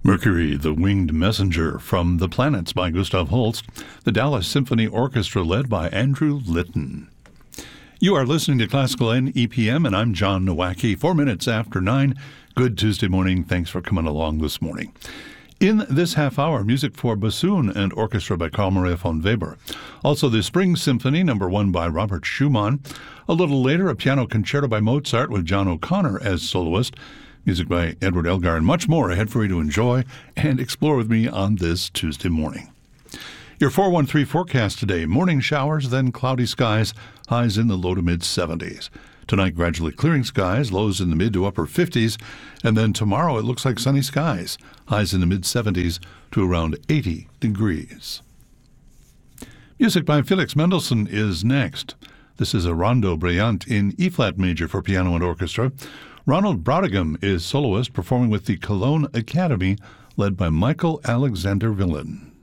Mercury, the Winged Messenger from The Planets by Gustav Holst, the Dallas Symphony Orchestra led by Andrew Litton. You are listening to Classical NEPM, and I'm John Nowacki, 4 minutes after 9. Good Tuesday morning. Thanks for coming along this morning. In this half hour, music for bassoon and orchestra by Carl Maria von Weber. Also, the Spring Symphony, No. 1 by Robert Schumann. A little later, a piano concerto by Mozart with John O'Connor as soloist. Music by Edward Elgar, and much more ahead for you to enjoy and explore with me on this Tuesday morning. Your 413 forecast today: morning showers, then cloudy skies, highs in the low to mid-70s. Tonight, gradually clearing skies, lows in the mid to upper 50s. And then tomorrow, it looks like sunny skies, highs in the mid-70s to around 80 degrees. Music by Felix Mendelssohn is next. This is a Rondo Brillant in E-flat major for piano and orchestra. Ronald Brautigam is soloist, performing with the Cologne Academy, led by Michael Alexander Wieland.